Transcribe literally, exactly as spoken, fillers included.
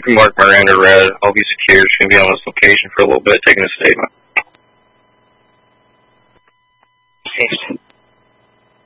Mark Miranda Red. I'll be secured. She's going to be on this location for a little bit, taking a statement. Thanks.